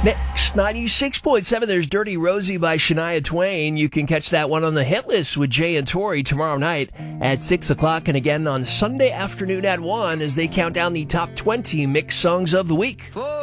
Next, 96.7, there's Dirty Rosie by Shania Twain. You can catch that one on the hit list with Jay and Tori tomorrow night at 6 o'clock and again on Sunday afternoon at 1 as they count down the top 20 mixed songs of the week.